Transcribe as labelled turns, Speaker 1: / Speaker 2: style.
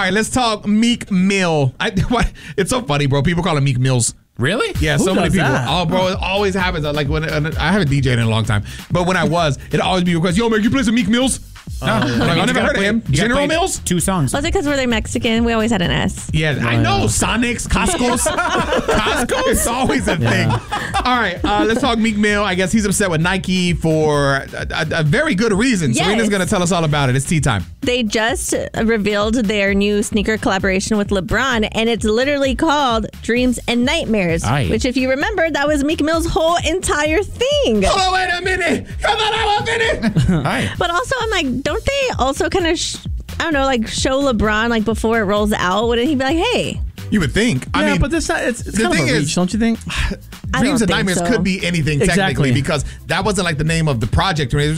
Speaker 1: right, let's talk Meek Mill. It's so funny, bro. People call him Meek Mills.
Speaker 2: Really?
Speaker 1: Yeah,
Speaker 2: Who
Speaker 1: so many
Speaker 2: does
Speaker 1: people.
Speaker 2: that?
Speaker 1: Oh, bro, it always happens. Like when I haven't DJed in a long time, but when I was, it always be requested. Yo, man, you play some Meek Mills? I never heard of him. General Mills?
Speaker 3: 2 songs.
Speaker 4: Was it because we're Mexican? We always had an S.
Speaker 1: Yeah, I know. Sonics, Costco's. Costco is always a thing. All right, let's talk Meek Mill. I guess he's upset with Nike for a very good reason.
Speaker 4: Yes.
Speaker 1: Serena's going to tell us all about it. It's tea time.
Speaker 4: They just revealed their new sneaker collaboration with LeBron, and it's literally called Dreams and Nightmares.
Speaker 3: Aye.
Speaker 4: Which, if you remember, that was Meek Mill's whole entire thing.
Speaker 1: Hold on, wait a minute. Come on, I was in it.
Speaker 2: Hi.
Speaker 4: But also, I'm like, don't they also kind of, I don't know, like show LeBron like before it rolls out? Wouldn't he be like, hey?
Speaker 1: You would think. I mean,
Speaker 2: but it's kind of a reach, don't you think?
Speaker 1: Dreams and
Speaker 4: think
Speaker 1: Nightmares
Speaker 4: so.
Speaker 1: could be anything technically
Speaker 2: Exactly.
Speaker 1: because that wasn't like the name of the project.